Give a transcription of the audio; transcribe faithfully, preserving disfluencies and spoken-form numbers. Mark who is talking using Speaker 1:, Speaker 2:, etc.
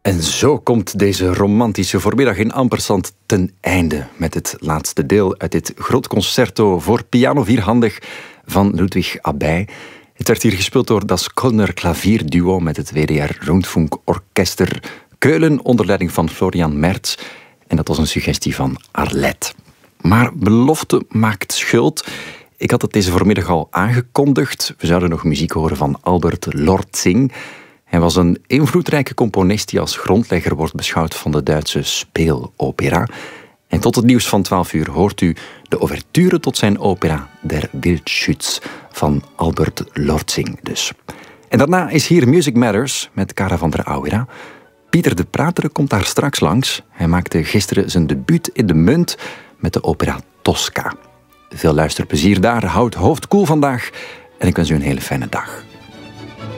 Speaker 1: En zo komt deze romantische voormiddag in Ampersand ten einde met het laatste deel uit dit groot concerto voor piano vierhandig van Ludwig Abbey. Het werd hier gespeeld door das Kölner Klavierduo met het W D R Rundfunk Orchester Keulen onder leiding van Florian Mertz. En dat was een suggestie van Arlette. Maar belofte maakt schuld. Ik had het deze voormiddag al aangekondigd. We zouden nog muziek horen van Albert Lortzing. Hij was een invloedrijke componist die als grondlegger wordt beschouwd van de Duitse speelopera. En tot het nieuws van twaalf uur hoort u de ouverture tot zijn opera Der Wildschütz van Albert Lortzing dus. En daarna is hier Music Matters met Cara van der Auwera. Pieter de Prater komt daar straks langs. Hij maakte gisteren zijn debuut in de Munt met de opera Tosca. Veel luisterplezier daar, houd hoofd koel vandaag en ik wens u een hele fijne dag.